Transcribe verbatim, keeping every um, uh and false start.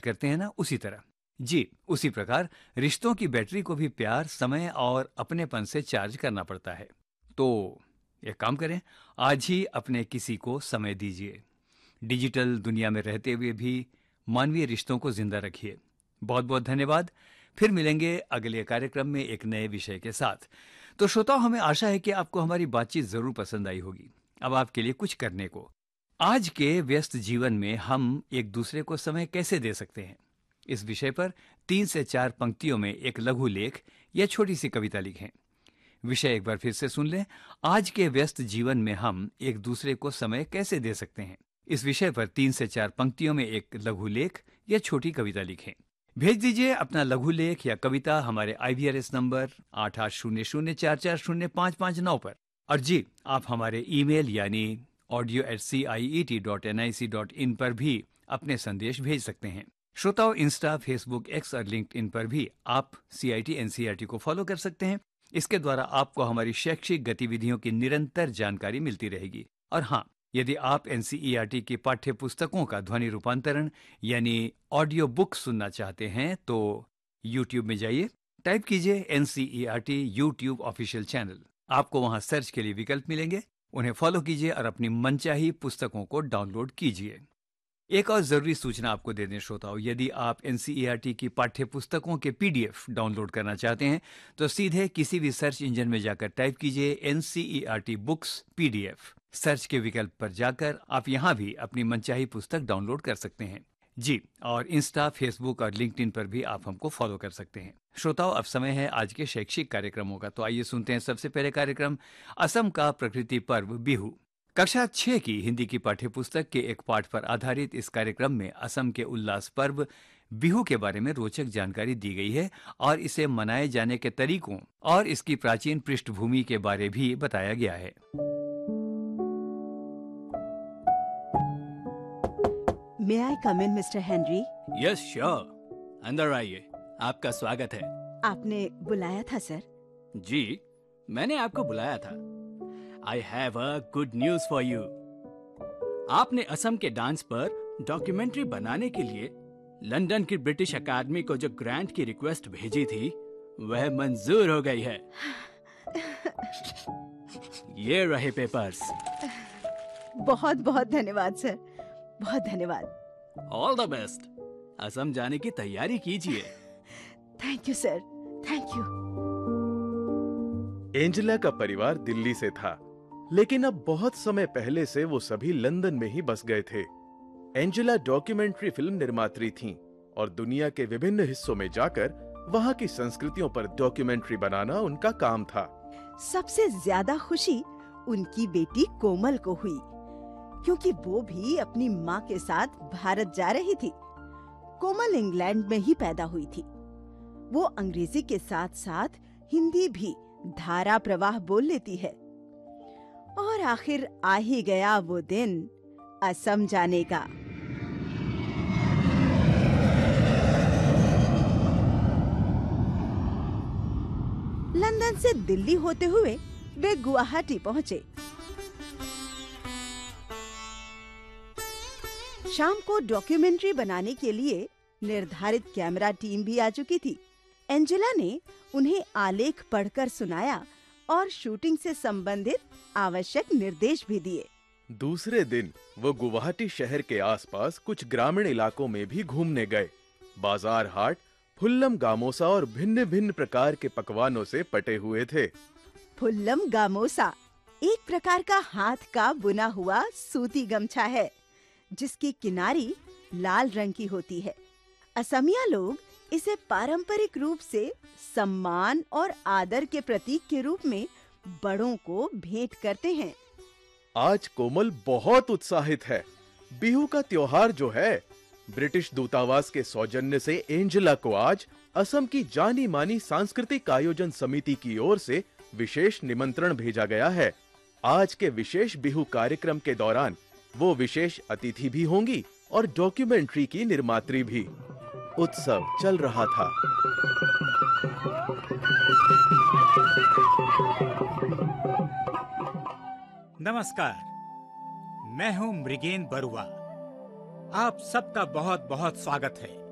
करते हैं ना, उसी तरह। जी, उसी प्रकार रिश्तों की बैटरी को भी प्यार, समय और अपनेपन से चार्ज करना पड़ता है। तो एक काम करें, आज ही अपने किसी को समय दीजिए। डिजिटल दुनिया में रहते हुए भी मानवीय रिश्तों को जिंदा रखिए। बहुत बहुत धन्यवाद। फिर मिलेंगे अगले कार्यक्रम में एक नए विषय के साथ। तो श्रोताओ, हमें आशा है कि आपको हमारी बातचीत जरूर पसंद आई होगी। अब आपके लिए कुछ करने को, आज के व्यस्त जीवन में हम एक दूसरे को समय कैसे दे सकते हैं, इस विषय पर तीन से चार पंक्तियों में एक लघु लेख या छोटी सी कविता लिखें। विषय एक बार फिर से सुन लें। आज के व्यस्त जीवन में हम एक दूसरे को समय कैसे दे सकते हैं, इस विषय पर तीन से चार पंक्तियों में एक लघु लेख या छोटी कविता लिखें। भेज दीजिए अपना लघु लेख या कविता हमारे आई वी आर एस नंबर आठ आठ शून्य शून्य चार चार शून्य पाँच पाँच नौ पर। और जी, आप हमारे ईमेल यानी audio eight C I E T dot N I C dot in पर भी अपने संदेश भेज सकते हैं। श्रोताओं, इंस्टा, फेसबुक, एक्स और लिंक्डइन पर भी आप सी I T N C E R T को फॉलो कर सकते हैं। इसके द्वारा आपको हमारी शैक्षिक गतिविधियों की निरंतर जानकारी मिलती रहेगी। और हाँ, यदि आप N C E R T की पाठ्य पुस्तकों का ध्वनि रूपांतरण यानी ऑडियो बुक सुनना चाहते हैं तो यूट्यूब में जाइए, टाइप कीजिए N C E R T YouTube official channel. आपको वहां सर्च के लिए विकल्प मिलेंगे, उन्हें फॉलो कीजिए और अपनी मनचाही पुस्तकों को डाउनलोड कीजिए। एक और जरूरी सूचना आपको दे दें श्रोताओं, यदि आप N C E R T की पाठ्य पुस्तकों के पी डी एफ डाउनलोड करना चाहते हैं तो सीधे किसी भी सर्च इंजन में जाकर टाइप कीजिए N C E R T books P D F. Search के विकल्प पर जाकर आप यहां भी अपनी मनचाही पुस्तक डाउनलोड कर सकते हैं। जी, और इंस्टा, फेसबुक और लिंक्डइन पर भी आप हमको फॉलो कर सकते हैं। श्रोताओं, अब समय है आज के शैक्षिक कार्यक्रमों का। तो आइए सुनते हैं सबसे पहले कार्यक्रम असम का प्रकृति पर्व बिहू। कक्षा छह की हिंदी की पाठ्य पुस्तक के एक पाठ पर आधारित इस कार्यक्रम में असम के उल्लास पर्व बिहू के बारे में रोचक जानकारी दी गई है और इसे मनाए जाने के तरीकों और इसकी प्राचीन पृष्ठभूमि के बारे भी बताया गया है। May I come in, mister Henry? Yes sure, अंदर आइए, आपका स्वागत है। आपने बुलाया था सर? जी, मैंने आपको बुलाया था। I have a good news for you. आपने असम के डांस पर डॉक्यूमेंट्री बनाने के लिए लंदन की ब्रिटिश अकादमी को जो ग्रांट की रिक्वेस्ट भेजी थी वह मंजूर हो गई है। ये रहे पेपर्स। बहुत बहुत धन्यवाद सर, बहुत धन्यवाद। All the best. असम जाने की तैयारी कीजिए। Thank you sir, thank you. Angela का परिवार दिल्ली से था, लेकिन अब बहुत समय पहले से वो सभी लंदन में ही बस गए थे। एंजेला डॉक्यूमेंट्री फिल्म निर्मात्री थीं और दुनिया के विभिन्न हिस्सों में जाकर वहाँ की संस्कृतियों पर डॉक्यूमेंट्री बनाना उनका काम था। सबसे ज्यादा खुशी उनकी बेटी कोमल को हुई, क्योंकि वो भी अपनी माँ के साथ भारत जा रही थी। कोमल इंग्लैंड में ही पैदा हुई थी। वो अंग्रेजी के साथ साथ हिंदी भी धारा प्रवाह बोल लेती है। और आखिर आ ही गया वो दिन असम जाने का। लंदन से दिल्ली होते हुए वे गुवाहाटी पहुंचे। शाम को डॉक्यूमेंट्री बनाने के लिए निर्धारित कैमरा टीम भी आ चुकी थी। एंजेला ने उन्हें आलेख पढ़कर सुनाया और शूटिंग से संबंधित आवश्यक निर्देश भी दिए। दूसरे दिन वो गुवाहाटी शहर के आसपास कुछ ग्रामीण इलाकों में भी घूमने गए। बाजार हाट फुल्लम गामोसा और भिन्न भिन्न प्रकार के पकवानों से पटे हुए थे। फुल्लम गामोसा एक प्रकार का हाथ का बुना हुआ सूती गमछा है, जिसकी किनारी लाल रंग की होती है। असमिया लोग इसे पारंपरिक रूप से सम्मान और आदर के प्रतीक के रूप में बड़ों को भेंट करते हैं। आज कोमल बहुत उत्साहित है। बिहू का त्योहार जो है, ब्रिटिश दूतावास के सौजन्य से एंजेला को आज असम की जानी मानी सांस्कृतिक आयोजन समिति की ओर से विशेष निमंत्रण भेजा गया है। आज के विशेष बिहू कार्यक्रम के दौरान वो विशेष अतिथि भी होंगी और डॉक्यूमेंट्री की निर्मात्री भी। उत्सव चल रहा था। नमस्कार, मैं हूं मृगेन बरुआ। आप सबका बहुत बहुत स्वागत है